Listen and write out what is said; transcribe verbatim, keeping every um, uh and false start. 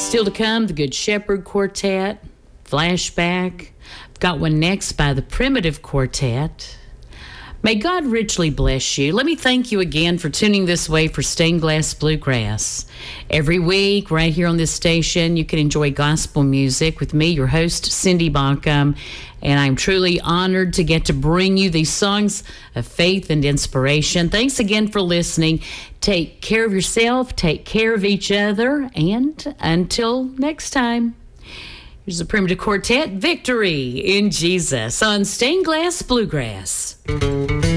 Still to come, the Good Shepherd Quartet, Flashback. I've got one next by the Primitive Quartet. May God richly bless you. Let me thank you again for tuning this way for Stained Glass Bluegrass. Every week, right here on this station, you can enjoy gospel music with me, your host, Cindy Bauckham, and I'm truly honored to get to bring you these songs of faith and inspiration. Thanks again for listening. Take care of yourself, take care of each other, and until next time, here's the Primitive Quartet, Victory in Jesus on Stained Glass Bluegrass.